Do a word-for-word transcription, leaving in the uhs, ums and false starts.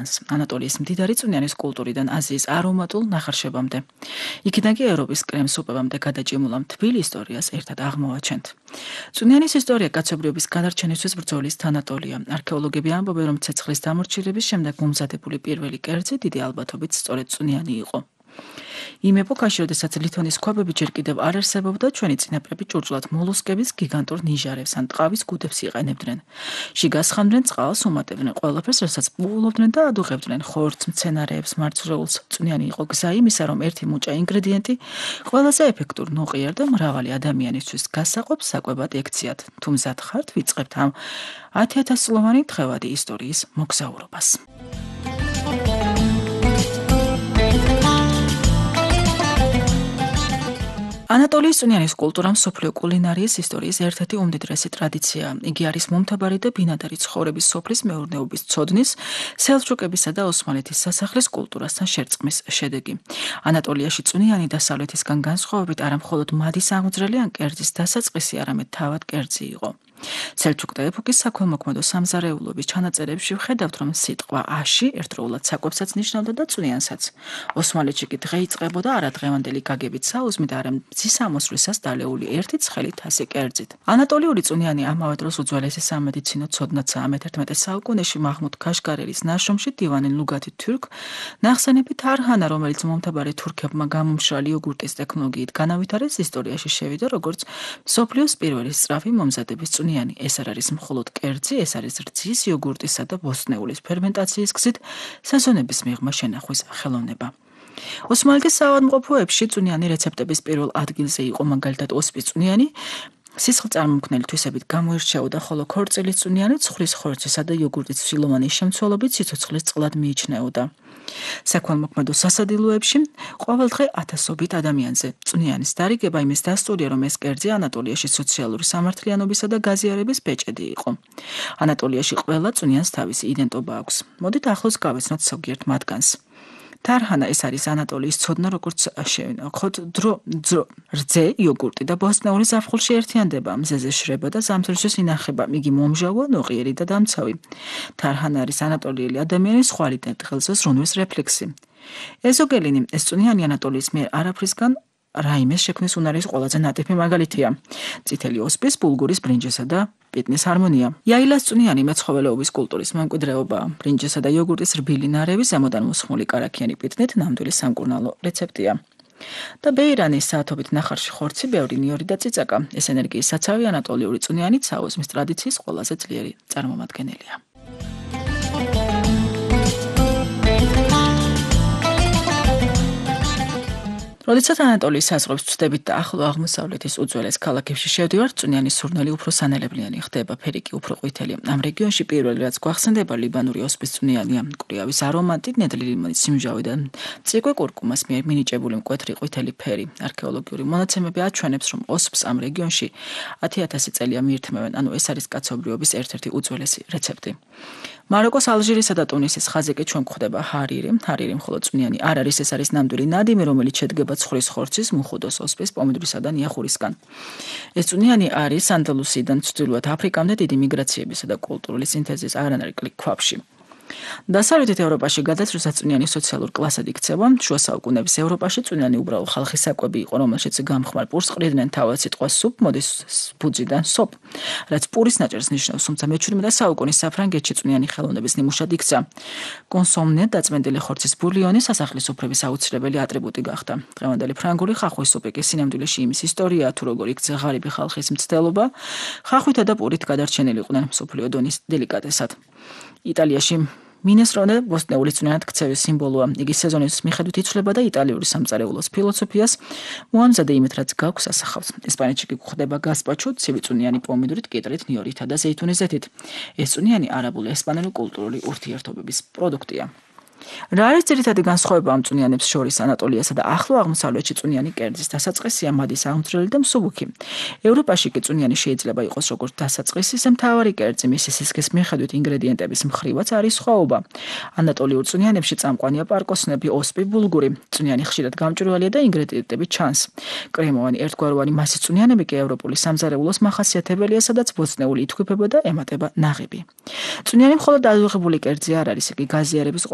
ოკეანს, ანატოლიის მდიდარი წვნიანის კულტურიდან აზიის არომატულ ნახარშებამდე. იქიდან კი ევროპის კრემს უპებამდე გადაჭიმულა მთბილ ისტორიას ერთად აღმოვაჩენთ. წვნიანის ისტორია კაცობრიობის გადარჩენისთვის ბრძოლის თანატოლია. არქეოლოგები ამბობენ, რომ ცეცხლის დამორჩილების შემდეგ მომზადებული პირველი კერძი დიდი ალბათობით სწორედ წვნიანი იყო. იმ ეპოქაში, როდესაც ლითონის ქვაბები ჯერ კიდევ არ არსებობდა, ჩვენი წინაპრები ჭურჭლად მოლუსკების გიგანტურ ნიჟარებს ან ტყავის კუდებს იყენებდნენ. შიგას ხამდნენ, წყალს უმატებდნენ, ყველაფერს, რასაც პოულობდნენ და ადუღებდნენ. ხორცს, მცენარეებს, მარცვლეულს. წვნიანი იყო გზა იმისა, რომ ერთი მუჭა ინგრედიენტი ყველაზე ეფექტურ, ნოყიერ და მრავალი ადამიანისთვის გასაყოფს საკვებად ექციათ. თუ მზად ხართ, ვიწყებთ ამ ათიათასწლოვანი თხევადი ისტორიის მოგზაურობას. ანატოლიის წვნიანის კულტურა მსოფლიო კულინარიის ისტორიის ერთ-ერთი უმდიდრესი ტრადიციაა. იგი არის მომთაბარი და ბინადარი ცხოვრების სოფლის მეურნეობის ცოდნის, სელჩუკებისა და ოსმალეთის სასახლის კულტურასთან შერწყმის შედეგი. ანატოლიაში წვნიანი დასავლეთისგან განსხვავებით არა მხოლოდ მადის აღმძრელი ან კერძის დასაწყისი, არამედ თავად კერძი იყო. სელჩუკთა ეპოქის საქველმოქმედო სამზარეულოების ჩანაწერებში ვხედავთ, რომ სიტყვა აში ერთდროულად საკვებსაც ნიშნავდა და წვნიანსაც. ოსმალეთში კი დღე იწყებოდა არა დღევანდელი გაგებით საუზმით, არამედ მზის ამოსვლისას დალეული ერთი ცხელი თასი კერძით. ანატოლიური წვნიანი ამავე დროს უძველესი სამედიცინო ცოდნაცაა. მეთერთმეტე საუკუნეში მაჰმუდ ქაშგარელის ნაშრომში დივანი ლუგათი თურქ ნახსენები თარჰანა, რომელიც მომთაბარე თურქებმა გამომშრალი იოგურტის ტექნოლოგიით განავითარეს, ისტორიაში შევიდა როგორც მსოფლიოს პირველი სწრაფი მომზადების წვნიანი. ეს არ არის მხოლოდ კერძი, ეს არის რძის, იოგურტისა და ბოსტნეულის ფერმენტაციის გზით სეზონების მიღმა შენახვის ხელოვნება. ოსმალეთის საავადმყოფოებში წვნიანი რეცეპტების პირველ ადგილზე იყო მაგალითად ოსპის წვნიანი, სისხლწარმომქმნელი თვისებით გამოირჩეოდა, ხოლო ქორწილის წვნიანი ცხვრის ხორცისა და იოგურტის ცვილოვანი შემცველობით სიცოცხლის წყლად მიიჩნეოდა. საქველმოქმედო სასადილოებში ყოველდღე ათასობით ადამიანზე წვნიანის დარიგება იმის დასტურია, რომ ეს კერძი ანატოლიაში სოციალური სამართლიანობისა და გაზიარების ბეჭედი იყო. ანატოლიაში ყველა წვნიანს თავისი იდენტობა აქვს. მოდით ახლოს გავეცნოთ ზოგიერთ მათგანს. თარჰანა ეს არის ანატოლიის ცოდნა, როგორც შევინახოთ, დრო, ძრო, რძე, იოგურტი და ბოსტნეული ზაფხულში ერთიანდება, მზეზე შრება და ზამთრისთვის ინახება. იგი მომჟავო, ნოყიერი და დამცავი. თარჰანა არის ანატოლიელი ადამიანის ხვალიდან დღელზე ზრუნვის რეფლექსი. ეზოგელინი ეს წვნიანი ანატოლიის მიერ არაფრისგან რაიმეს შექმნის უნარის ყველაზე ნატიფი მაგალითია. წითელი ოსპის, ბულგურის ბრინჯისა და პიტნის ჰარმონია. იაილას წვნიანი მეცხოველეობის კულტურის მემკვიდრეობაა. ბრინჯისა და იოგურტის რბილი ნარევი, ზემოდან მოსხმული კარაქიანი პიტნით ნამდვილი სამკურნალო რეცეპტია. და ბეირანის საათობით ნახარში ხორცი, ბევრი ნიორი და წიწაკა. ეს ენერგიის საცავი ანატოლიური წვნიანი საუზმის ტრადიციის ყველაზე ძლიერი წარმომადგენელია. როდესაც ანატოლიის საზღვრებს ვწდებით და ახლო აღმოსავლეთის უძველეს ქალაქებში შევდივართ, წვნიანის სურნელი უფრო სანელებლიანი ხდება, ფერი კი უფრო ყვითელი. ამ რეგიონში პირველი რაც გვახსენდება ლიბანური ოსპის წვნიანია, კვრივის არომატი, ნედლი ლიმონის სიმჟავე და მწიკვე კურკუმას მიერ მინიჭებული მკვეთრი ყვითელი ფერი. არქეოლოგიური მონაცემები აჩვენებს, რომ ოსპს ამ რეგიონში ათი ათასი წელია მიირთმევენ, ანუ ეს არის კაცობრიობის ერთ-ერთი უძველესი რეცეპტი. მაროკოს, ალჟირისა და ტუნისის ხაზზე კი ჩვენ გვხვდება ჰარირი. ჰარირი მხოლოდ წვნიანი არ არის, ეს არის ნამდვილი ნადიმი, რომელიც შედგება ცხვრის ხორცის, მუხუდოს, ოსპის, პომიდრისა და ნიახურისგან. ეს წვნიანი არის ანდალუსიიდან ჩრდილოეთ აფრიკამდე დიდი მიგრაციებისა და კულტურული სინთეზის არანაკლი ქვაბში. დასავლეთ ევროპაში გადაცრუსაც წვნიანი სოციალურ კლასად იქცევა. შუა საუკუნეების ევროპაში წვნიანი უბრალო ხალხის საკვები იყო, რომელშიც გამხმარ პურს ყრიდნენ. თავად სიტყვა სუპ მოდის ბუძიდან სოპ, რაც პურის ნაჭერს ნიშნავს, თუმცა მეჩვიდმეტე საუკუნის საფრანგეთში წვნიანი ხელოვნების ნიმუშად იქცა. კონსომნე დაწმენდილი ხორცის ბულიონი სასახლის სუფრების აუცილებელი ატრიბუტი გახდა. დღევანდელი ფრანგული ხახვის სუპი კი სინამდვილეში იმის ისტორიაა, თუ როგორ იქცა ღარიბი ხალხის მცდელობა, ხახვითა და პურით გადარჩენილი იყვნენ მსოფლიო დონის დელიკატესად. იტალიაში მინესტრონე ბოსტნეული წვნიანად ქცევის სიმბოლოა. იგი სეზონის მიხედვით იცვლება და იტალიური სამწარეულოს ფილოსოფიას მოამზადე იმით, რაც გაქვს ასახავს. ესპანეთში კი გვხვდება გასპაჩო, ცივი წვნიანი პომიდრით, კიტრით, ნიორითა და ზეითუნის ზეთით. ეს წვნიანი არაბულ-ესპანელი კულტურული ურთიერთობების პროდუქტია. რა არის ძირითადი განსხვავება ამ წვნიანებს შორის? ანატოლიასა და ახლო აღმოსავლეთში წვნიანი კერძის დასაწყისია მადის აღმძრელი და მსუბუქი. ევროპაში კი წვნიანი შეიძლება იყოს როგორც დასაწყისი, ისე მთავარი კერძი. მისი სისქის მიხედვით ინგრედიენტების მხრივაც არის სხვაობა. ანატოლიურ წვნიანებში წამყვანია პარკოსნები, ოსპი, ბულგური. წვნიანი ხშირად გამჭვირვალეა და ინგრედიენტები ჩანს. კრემოვანი ერთგვაროვანი მასის წვნიანები კი ევროპული სამზარეულოს მახასიათებელია, სადაც ბოსტნეული ითქვიფება და ემატება ნაღები. წვნიანი მხოლოდ დადუღებული კერძი არ არის, იგი გაზიარების